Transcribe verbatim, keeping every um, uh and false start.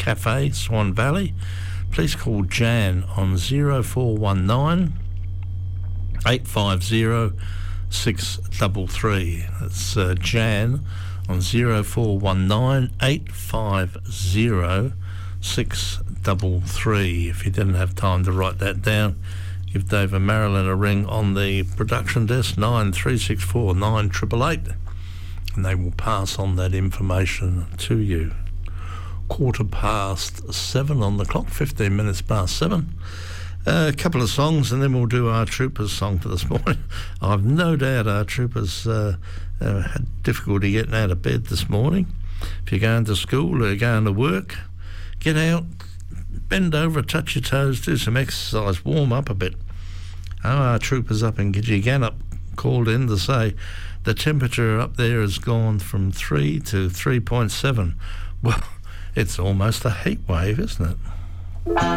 Cafe, Swan Valley, please call Jan on zero four one nine eight five zero six three three. That's uh, Jan on zero four one nine eight five zero six three three. If you didn't have time to write that down, give Dave and Marilyn a ring on the production desk, nine three six four nine eight eight eight, and they will pass on that information to you. Quarter past seven on the clock, fifteen minutes past seven. Uh, a couple of songs and then we'll do our Troopers song for this morning. I've no doubt our Troopers uh, uh, had difficulty getting out of bed this morning. If you're going to school or you're going to work, get out, bend over, touch your toes, do some exercise, warm up a bit. Oh, our Troopers up in Gidgegannup called in to say the temperature up there has gone from three to three point seven. Well, it's almost a heat wave, isn't it?